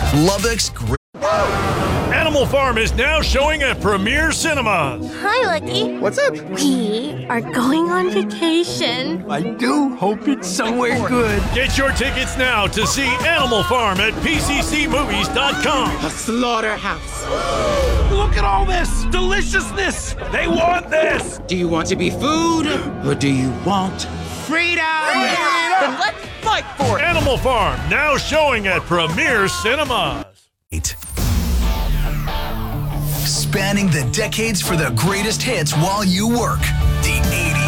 Lubbock's great. Animal Farm is now showing at Premier Cinemas. Hi, Lucky. What's up? We are going on vacation. I do hope it's somewhere good. Get your tickets now to see Animal Farm at pccmovies.com. A slaughterhouse. Look at all this deliciousness. They want this. Do you want to be food or do you want freedom? Then let's fight for it. Animal Farm now showing at Premier Cinemas. Spanning the decades for the greatest hits while you work. The